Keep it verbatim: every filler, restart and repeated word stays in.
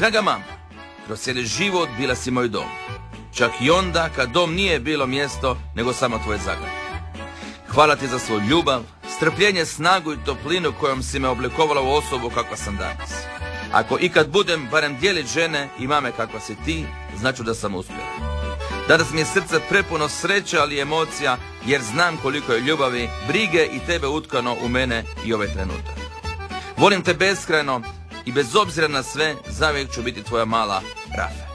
Draga mama, kroz cijeli život bila si moj dom. Čak i onda kad dom nije bilo mjesto, nego samo tvoje zagrade. Hvala ti za svoju ljubav, strpljenje, snagu i toplinu kojom si me oblikovala u osobu kakva sam danas. Ako ikad budem barem djelić žene i mame kakva si ti, znači da sam uspjela. Danas mi je srce prepuno sreće, ali i emocija, jer znam koliko je ljubavi, brige i tebe utkano u mene i ovaj trenutak. Volim te beskrajno i bez obzira na sve, zavijek ću biti tvoja mala Rafa.